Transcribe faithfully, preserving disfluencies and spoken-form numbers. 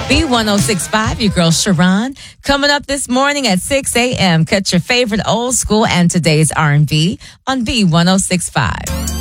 B one oh six point five, your girl Sharon. Coming up this morning at six a.m., catch your favorite old school and today's R and B on B one oh six point five.